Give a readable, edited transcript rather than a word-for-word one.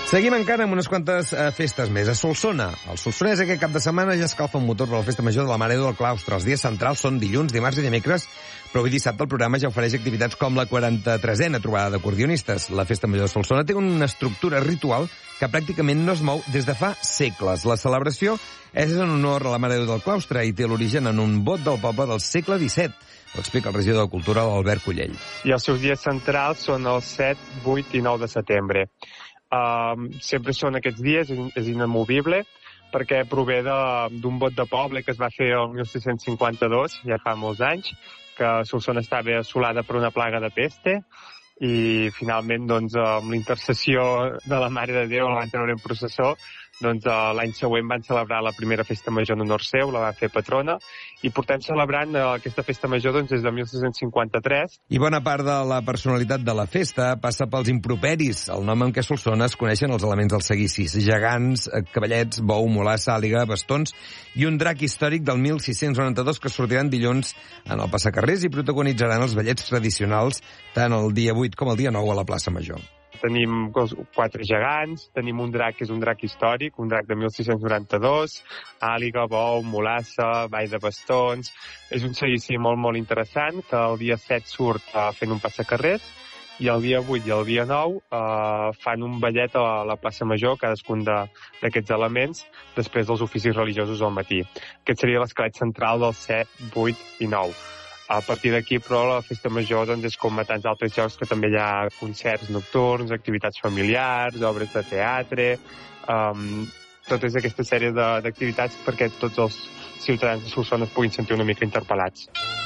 Seguim encara amb unes quantes festes més. A Solsona. El solsonès aquest cap de setmana ja escalfa un motor per la festa major de la Mare de Déu del Claustre. Els dies centrals són dilluns, dimarts i dimecres, però avui dissabte el programa ja ofereix activitats com la 43a trobada d'acordionistes. La festa major de Solsona té una estructura ritual que pràcticament no es mou des de fa segles. La celebració és en honor a la Mare de Déu del Claustre i té l'origen en un vot del poble del segle XVII. Ho explica el regidor de Cultura, l'Albert Cullell. I els seus dies centrals són els 7, 8 i 9 de setembre. Sempre són aquests dies, és inamovible, perquè prové d'un vot de poble que es va fer el 1652, ja fa molts anys, que Solsona estava assolada per una plaga de peste, i finalment, doncs, amb la intercessió de la Mare de Déu, la van treure en processó, doncs l'any següent van celebrar la primera festa major en honor seu, la van fer patrona, i portem celebrant aquesta festa major doncs, des de 1653. I bona part de la personalitat de la festa passa pels improperis, el nom en què Solsona es coneixen els elements dels seguicis: gegants, cavallets, bou, mulassa, àliga, bastons i un drac històric del 1692 que sortiran dilluns en el passacarrers i protagonitzaran els ballets tradicionals tant el dia 8 com el dia 9 a la plaça Major. Tenim 4 gegants, tenim un drac que és un drac històric, un drac de 1692, àliga, bou, mulassa, ball de bastons. És un seguici molt, molt interessant, que el dia 7 surt fent un passacarrers, i el dia 8 i el dia 9 fan un ballet a la plaça Major, cadascun d'aquests elements, després dels oficis religiosos al matí. Aquest seria l'esquelet central del 7, 8 i 9. A partir d'aquí, però, la festa major doncs, és com a tants altres jocs que també hi ha concerts nocturns, activitats familiars, obres de teatre, totes aquesta sèrie d'activitats perquè tots els ciutadans de Solsona es puguin sentir una mica interpel·lats.